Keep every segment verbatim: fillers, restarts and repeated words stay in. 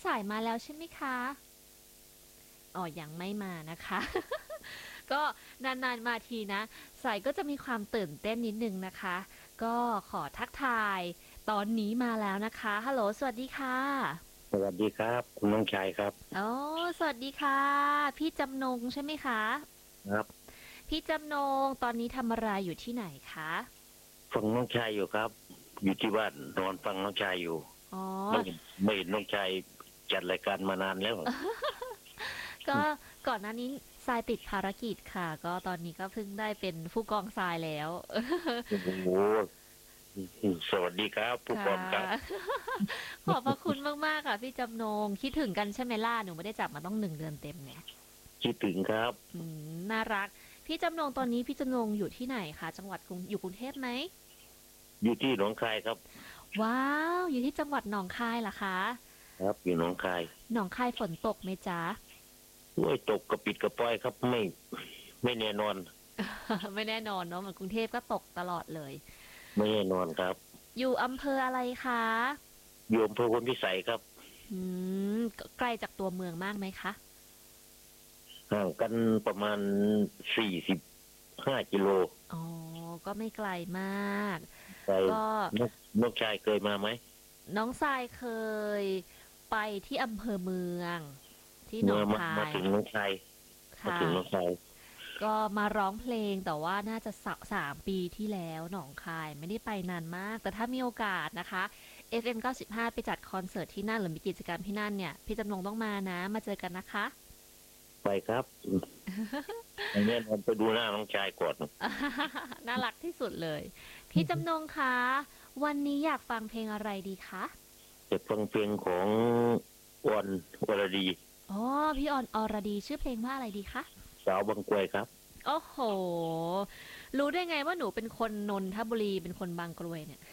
สายมาแล้วใช่ไหมคะอ๋อยังไม่มานะคะ ก็นานๆมาทีนะสายก็จะมีความตื่นเต้นนิดนึงนะคะก็ขอทักทายตอนนี้มาแล้วนะคะฮัลโหลสวัสดีค่ะสวัสดีครับคุณน้องชายครับอ๋อสวัสดีค่ะพี่จำนงใช่ไหมคะครับพี่จำนงตอนนี้ทำอะไรอยู่ที่ไหนคะฟังน้องชายอยู่ครับอยู่ที่บ้านนอนฟังน้องชายอยู่อ๋อไม่ไม่เห็นน้องชายจัดรายการมานานแล้วก็ก่อนหน้านี้ทรายติดภารกิจค่ะก็ตอนนี้ก็เพิ่งได้เป็นผู้กองทรายแล้วโอ้โหสวัสดีครับผู้กค่ะองครับขอบพระคุณมากๆค่ะพี่จำนงคิดถึงกันใช่ไหมล่ะหนูไม่ได้จับมาต้องหนึ่งเดือนเต็มเนี่ยคิดถึงครับอืมน่ารักพี่จำนงตอนนี้พี่จำนงอยู่ที่ไหนคะจังหวัดกรุงอยู่กรุงเทพไหมอยู่ที่หนองคายครับว้าวอยู่ที่จังหวัดหนองคายเหรอคะครับอยู่หนองคายหนองคายฝนตกไหมจ๊ะโอ้ยตกกระปิดกระป้อยครับไม่ไม่แน่นอนไม่แน่นอนเนาะเหมือนกรุงเทพก็ตกตลอดเลยไม่แน่นอนครับอยู่อำเภออะไรคะอยู่อำเภอพลพิสัยครับอืมไกลจากตัวเมืองมากไหมคะห่างกันประมาณสี่สิบห้ากิโลอ๋อก็ไม่ไกลมากไปก็น้องน้องชายเคยมาไหมน้องทรายเคยไปที่อำเภอเมืองที่หนอเมื่อมางคายมาถึงน้องชายมาค่ะถึงน้องชายก็มาร้องเพลงแต่ว่าน่าจะสักสามปีที่แล้วหนองคายไม่ได้ไปนานมากแต่ถ้ามีโอกาสนะคะ เอฟ เอ็ม เก้าสิบห้าไปจัดคอนเสิร์ตที่นั่นหรือมีกิจกรรมที่นั่นเนี่ยพี่จำลองต้องมานะมาเจอกันนะคะไปครับอันนี้เราไปดูหน้าน้องชายก่อนน่ารักที่สุดเลยพี่จำนงคะวันนี้อยากฟังเพลงอะไรดีคะจะฟังเพลงของออนวรดีอ๋อพี่ออนอรดีชื่อเพลงว่าอะไรดีคะสาวบางกรวยครับโอ้โห รู้ได้ไงว่าหนูเป็นคนนนทบุรีเป็นคนบางกรวยเนี่ย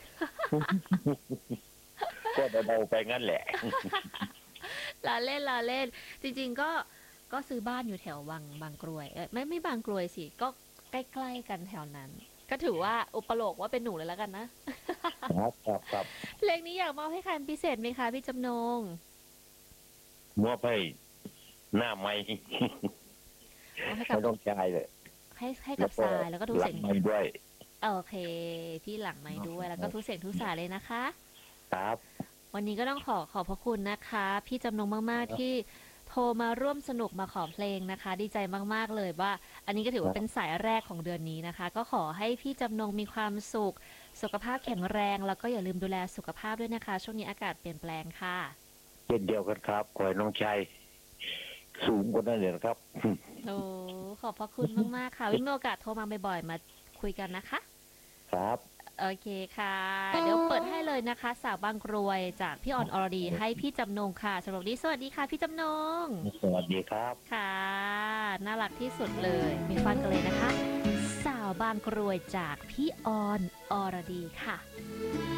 ก็เดาๆไปงั้นแหละลาเล่นลาเล่นจริงๆก็ก็ซื้อบ้านอยู่แถวบางบางกรวยเอ้ยไม่ไม่บางกรวยสิก็ใกล้ๆกันแถวนั้นก็ถือว่าอุปโลกว่าเป็นหนูเลยแล้วกันนะครับครับครับเพลงนี้อยากมอบให้ใครเป็นพิเศษไหมคะพี่จำนงมอบให้หน้าไม้มอบให้กับไม่ต้องชายเลยให้ให้กัแล้วก็บทรายแล้วก็ทุกหลัเสียงงไม้ด้วยโอเคพี่หลังไม้ด้วยแล้วก็ทุกเสียงทุกสายเลยนะคะครับวันนี้ก็ต้องขอขอบพระคุณนะคะพี่จำนงมากๆที่โทรมาร่วมสนุกมาขอเพลงนะคะดีใจมากๆเลยว่าอันนี้ก็ถือว่าเป็นสายแรกของเดือนนี้นะคะก็ขอให้พี่จำนงมีความสุขสุขภาพแข็งแรงแล้วก็อย่าลืมดูแลสุขภาพด้วยนะคะช่วงนี้อากาศเปลี่ยนแปลงค่ะเช่นเดียวกันครับขอให้น้องชายสูงกว่านั้นเลยนะครับโอ้ขอบพระคุณมากๆค่ะวิมีโอกาสโทรมาบ่อยๆมาคุยกันนะคะครับโอเคค่ะเดี๋ยวเปิดให้เลยนะคะสาวบางกรวยจากพี่ออนอรดีให้พี่จำนงค่ะสำหรับวันนี้สวัสดีค่ะพี่จำนงสวัสดีครับค่ะน่ารักที่สุดเลยมีฟังกันเลยนะคะสาวบางกรวยจากพี่ออนอรดีค่ะ